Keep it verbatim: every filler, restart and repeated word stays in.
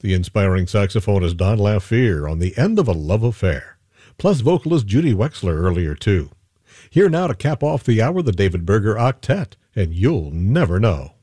the inspiring saxophonist Don Lafier on The End of a Love Affair, plus vocalist Judy Wexler earlier too. Here now to cap off the hour, the David Berger Octet, and You'll Never Know.